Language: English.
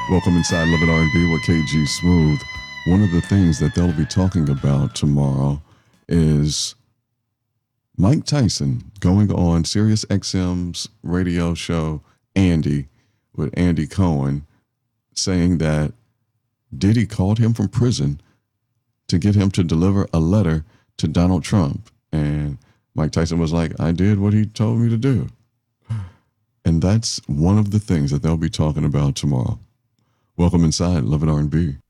Welcome inside Love and R&B with KG Smooth. One of the things that they'll be talking about tomorrow is Mike Tyson going on Sirius XM's radio show Andy with Andy Cohen, saying that Diddy called him from prison to get him to deliver a letter to Donald Trump. And Mike Tyson was like, I did what he told me to do. And that's one of the things that they'll be talking about tomorrow. Welcome inside Love and R&B.